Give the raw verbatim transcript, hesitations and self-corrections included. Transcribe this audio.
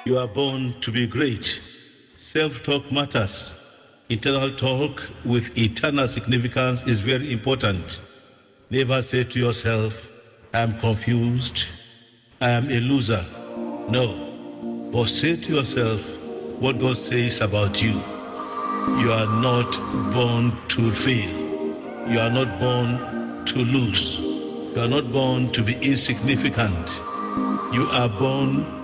You are born to be great. Self-talk matters. Internal talk with eternal significance is very important. Never say to yourself, I am confused, I am a loser. No. But say to yourself what God says about you. You are not born to fail. You are not born to lose. You are not born to be insignificant. You are born